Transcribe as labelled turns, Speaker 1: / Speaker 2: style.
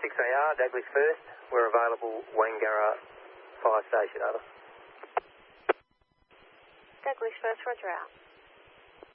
Speaker 1: 6AR, Douglas First. We're available, Wangara Fire Station, over.
Speaker 2: Douglas First, roger out.